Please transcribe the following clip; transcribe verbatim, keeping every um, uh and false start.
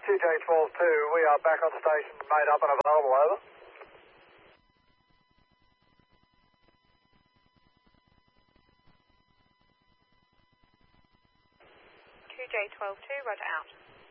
two J twelve two, we are back on station, made up and available, over. two J twelve two, roger out.